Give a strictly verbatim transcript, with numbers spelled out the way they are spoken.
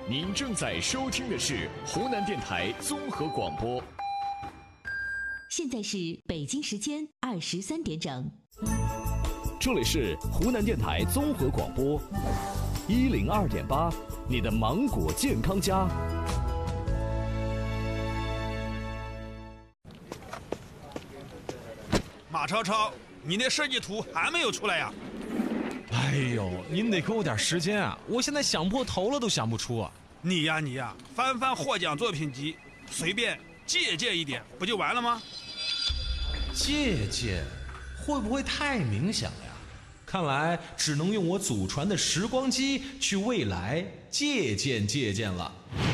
您正在收听的是湖南电台综合广播。 现在是北京时间二十三点整， 这里是湖南电台综合广播一零二点八，你的芒果健康家。 马超超，你那设计图还没有出来呀？ 哎呦，您得给我点时间啊！我现在想破头了都想不出啊！ 你呀你呀，翻翻获奖作品集，随便借鉴一点，不就完了吗？ 借鉴会不会太冥想了呀？看来只能用我祖传的时光机去未来借鉴借鉴了。